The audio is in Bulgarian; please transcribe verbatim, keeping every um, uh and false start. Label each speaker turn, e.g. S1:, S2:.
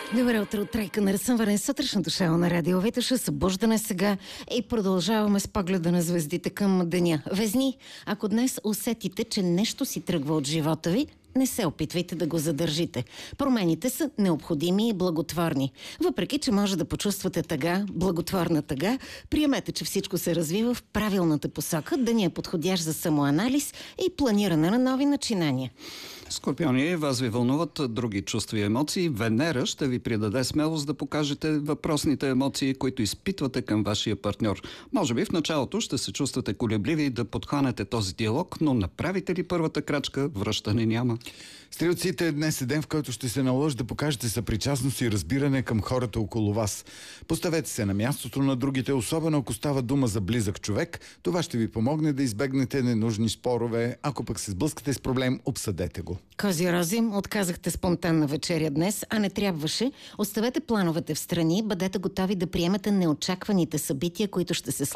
S1: Добре утро от Трайка на разсъмване сутрешното шоу на Радио Витоша. Събуждане сега и продължаваме с погледа на звездите към деня. Везни, ако днес усетите, че нещо си тръгва от живота ви, не се опитвайте да го задържите. Промените са необходими и благотворни. Въпреки че може да почувствате тъга, благотворна тъга, приемете, че всичко се развива в правилната посока, денят е подходящ за самоанализ и планиране на нови начинания.
S2: Скорпиони, вас ви вълнуват други чувства и емоции. Венера ще ви придаде смелост да покажете въпросните емоции, които изпитвате към вашия партньор. Може би в началото ще се чувствате колебливи да подхванете този диалог, но направите ли първата крачка, връщане няма.
S3: Стрелците, днес е ден, в който ще се наложи да покажете съпричастност и разбиране към хората около вас. Поставете се на мястото на другите, особено ако става дума за близък човек. Това ще ви помогне да избегнете ненужни спорове. Ако пък се сблъскате с проблем, обсъдете го.
S1: Козирози, отказахте спонтанна вечеря днес, а не трябваше. Оставете плановете в страни, бъдете готови да приемете неочакваните събития, които ще се